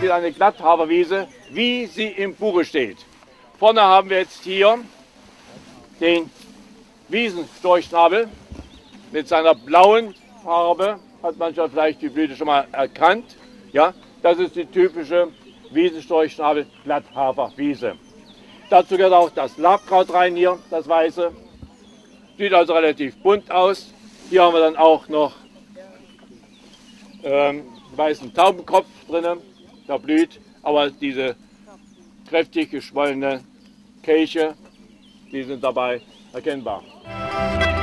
wieder eine Glatthaferwiese, wie sie im Buche steht. Vorne haben wir jetzt hier den Wiesenstorchnabel mit seiner blauen Farbe. Hat man schon vielleicht die Blüte schon mal erkannt. Ja, das ist die typische Wiesenstorchnabel Glatthaferwiese. Dazu gehört auch das Labkraut rein hier, das weiße. Sieht also relativ bunt aus. Hier haben wir dann auch noch weißen Taubenkopf drin, der blüht, aber diese kräftig geschwollene Kelche, die sind dabei erkennbar.